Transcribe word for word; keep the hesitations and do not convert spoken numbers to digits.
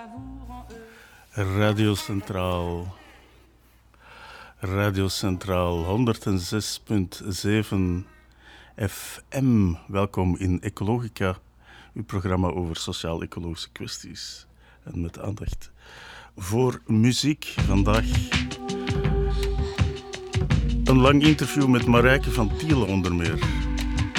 Radio Centraal. Radio Centraal honderdzes komma zeven F M. Welkom in Ecologica, uw programma over sociaal-ecologische kwesties. En met aandacht voor muziek. Vandaag een lang interview met Marijke van Tiele onder meer.